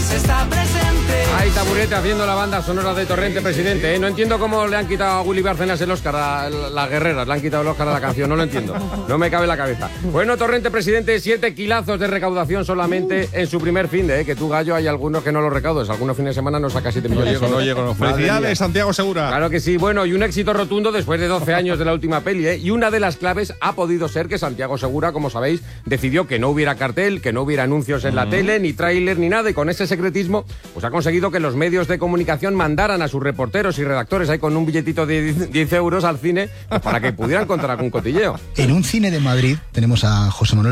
está presente. Hay Taburete haciendo la banda sonora de Torrente Presidente, ¿eh? No entiendo cómo le han quitado a Willy Bárcenas el Oscar a las guerreras, le han quitado el Oscar a la canción, no lo entiendo, no me cabe en la cabeza. Bueno, Torrente Presidente, 7 kilazos de recaudación solamente en su primer fin de, que tú, Gallo, hay algunos que no los recaudas, algunos fines de semana no saca 7 millones. No llego. Felicidades, Santiago Segura. Claro que sí, bueno, y un éxito rotundo después de 12 años de la última peli, ¿eh? Y una de las claves ha podido ser que Santiago Segura, como sabéis, decidió que no hubiera cartel, que no hubiera anuncios en la tele, ni tráiler, ni nada, y con ese secretismo, pues ha conseguido que los medios de comunicación mandaran a sus reporteros y redactores ahí con un billetito de 10 euros al cine, pues para que pudieran contar algún cotilleo. En un cine de Madrid tenemos a José Manuel